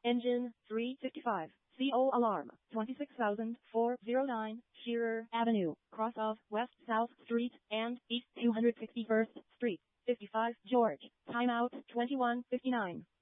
Engine 355. CO alarm 26,409 Shearer Avenue, cross of West South Street and East 261st Street, 55 George. Timeout 21:59.